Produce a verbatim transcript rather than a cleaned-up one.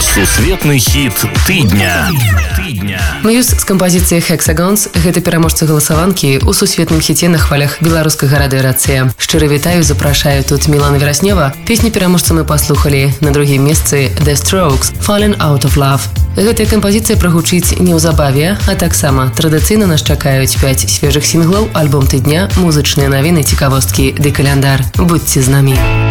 Сусветны хіт тыдня. Мьюз з кампазіцыяй Hexagons – гэта пераможцы галасаванкі ў сусветным хіце на хвалях беларускага радыёрацыя. Шчыра вітаю, запрашаю тут Мілана Вераснёва. Песню пераможца мы паслухалі на другім месцы The Strokes – Falling Out of Love. Гэтая кампазіцыя прагучыць неўзабаве, а таксама традыцыйна нас чакаюць пяць свежых сінглаў, альбом тыдня, музычныя навіны, цікавосткі ды каляндар. Будьце з намі.